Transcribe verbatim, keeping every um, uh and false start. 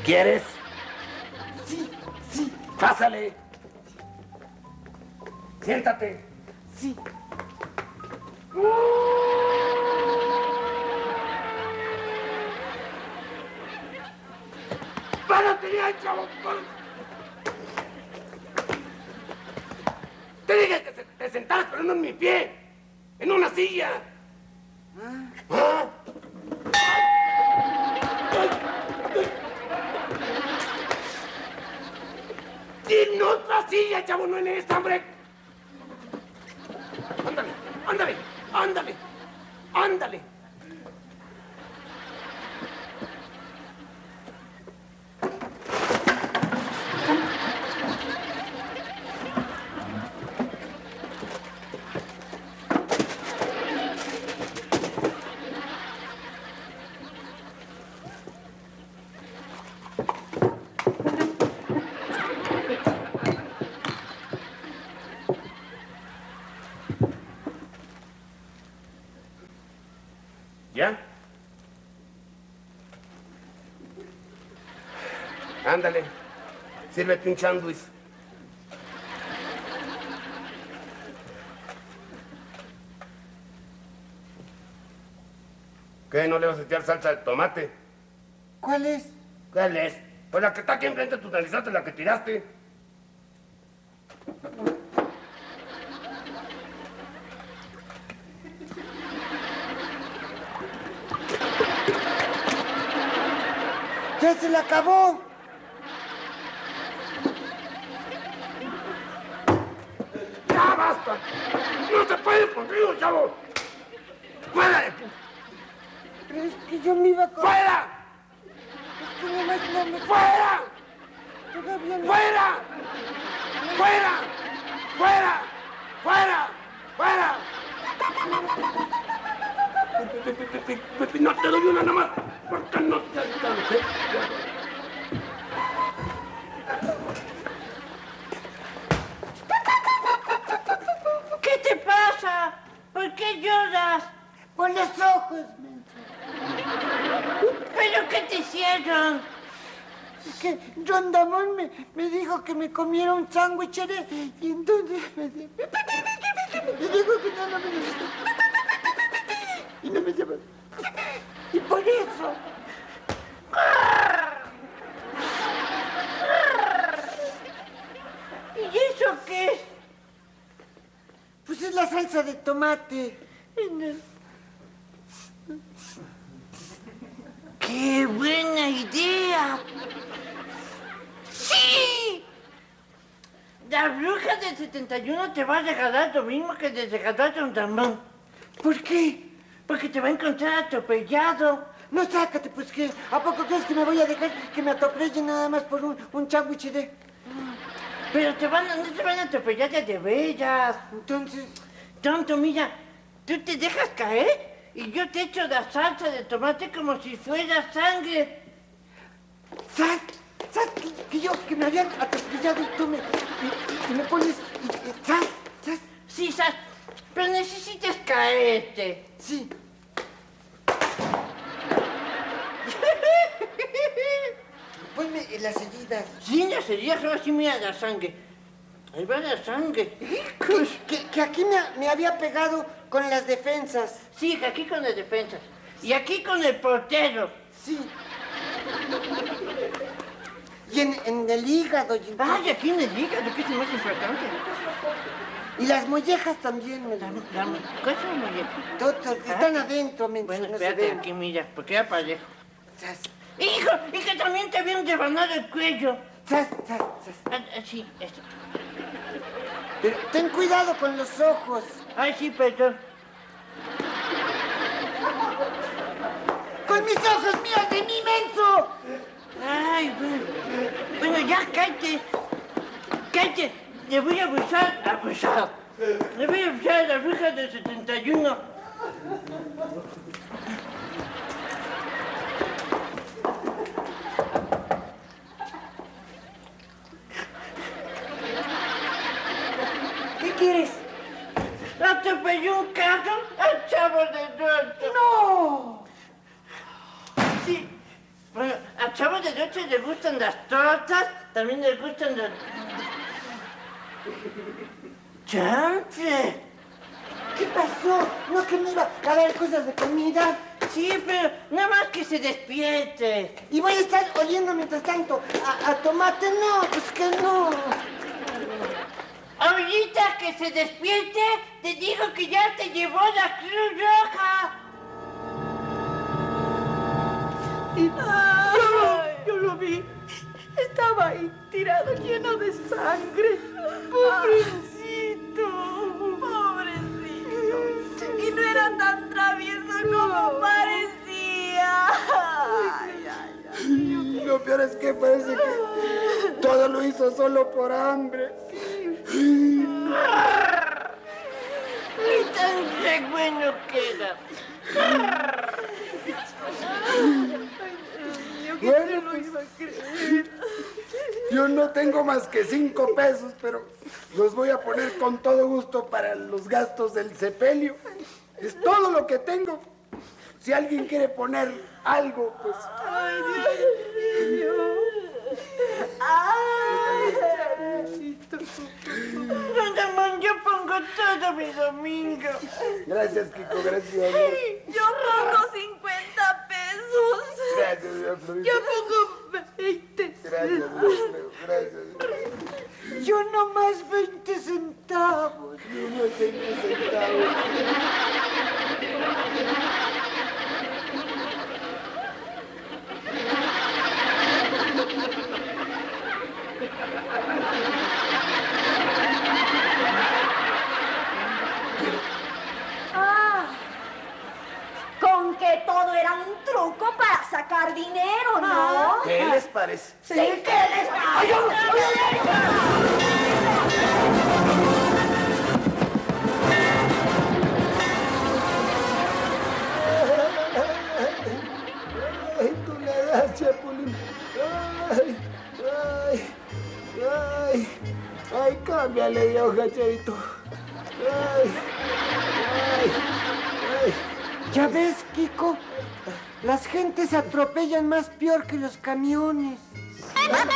¿Quieres? Sí, sí. Pásale. Siéntate. Sí. ¡Párate ya, chavo! Te dije que te sentaras, pero no en mi pie. En una silla. Ah. ¿Ah? En otra silla, chavo, no en esta, hombre. Ándale, ándale, ándale, ándale. ¿Ya? Ándale, sírvete un sándwich. ¿Qué? ¿No le vas a echar salsa de tomate? ¿Cuál es? ¿Cuál es? Pues la que está aquí enfrente de tu narizote, la que tiraste. ¡Ya se le acabó! ¡Ya basta! ¡No te puedes contigo, chavo! ¡Fuera de tu... Pero es que yo me iba a... ¡Fuera! Es que nomás no me... ¡Fuera! Todavía no... ¡Fuera! ¡Fuera! ¡Fuera! ¡Fuera! ¡Fuera! No te doy una nada más, porque no te alcancé. ¿Qué te pasa? ¿Por qué lloras? Por los ojos, menso. ¿Pero qué te hicieron? Es que John Damón me, me dijo que me comiera un sándwich y entonces me, me, me dijo que no, no me necesito. Y no me lleva. Y por eso. ¿Y eso qué es? Pues es la salsa de tomate. ¡Qué buena idea! ¡Sí! La bruja del setenta y uno te va a regalar lo mismo que le regaló a Don Ramón. ¿Por qué? Porque te va a encontrar atropellado. No, sácate, pues que. ¿A poco crees que me voy a dejar que me atropellen nada más por un, un sándwich de.? Pero te van a, no te van a atropellar de de veras. Entonces. Tonto, mira, tú te dejas caer y yo te echo la salsa de tomate como si fuera sangre. ¡Sas! ¡Sas! Que, que yo, que me habían atropellado y tú me. Y, y me pones. Y, y, ¡Sas! ¡Sas! Sí, sas, pero necesitas caerte. Sí. Ponme las heridas. Sí, las heridas, ahora sí mira la sangre. Ahí va la sangre. Que, que, que aquí me, me había pegado con las defensas. Sí, aquí con las defensas. Y aquí con el portero. Sí. Y en, en el hígado. Y en Ay, aquí en el hígado, que es lo más importante. Y las mollejas también me Dame, dame. ¿Cuál es la molleja? Doctor, están adentro, menso, Bueno, no se espérate ven. aquí, mira, porque era parejo. Sas, ¡Hijo! Y que también te habían rebanado el cuello. sas, sas, sas. Ah, ah, sí, esto. Pero ten cuidado con los ojos. Ay, sí, perdón. ¡Con mis ojos míos de mi menso! Ay, bueno. Bueno, ya, cállate. Cállate. Le voy a abusar. Abusar. Le voy a abusar a la bruja del setenta y uno. ¿Qué quieres? Atropelló un carro al chavo del norte. ¡No! Sí, Bueno, a Chavo de Ocho le gustan las tortas, también le gustan las... ¡Chanfle! ¿Qué pasó? ¿No que me iba a dar cosas de comida? Sí, pero nada más que se despierte. Y voy a estar oliendo mientras tanto a, a tomate. No, pues que no. Ahorita que se despierte, te digo que ya te llevó la Cruz Roja. Y yo, yo lo vi. Estaba ahí tirado lleno de sangre. Pobrecito. Pobrecito. Y no era tan travieso como parecía. Ay, ay, ay. Lo peor es que parece que todo lo hizo solo por hambre. Ni tan re bueno queda. Bueno, pues, yo no tengo más que cinco pesos, pero los voy a poner con todo gusto para los gastos del sepelio. Es todo lo que tengo. Si alguien quiere poner algo, pues... Ay, Dios mío. Ay, Don Ramón, yo pongo todo mi domingo. Gracias, Kiko, gracias. yo pongo cincuenta pesos. Gracias, mi Alfredito. Yo pongo veinte. Gracias, mi Alfredo, gracias. Yo nomás veinte centavos. Yo unos veinte centavos. Ah, con que todo era un truco para sacar dinero, ¿no? ¿Qué les parece? Sí, ¿qué les pasa? Ay, tú le das, Chapulín. Ay, ay, ay. Ay, cámbiale de hoja, Chavito. Ay, ay, ay. ¿Ya ves, Kiko? Las gentes atropellan más peor que los camiones.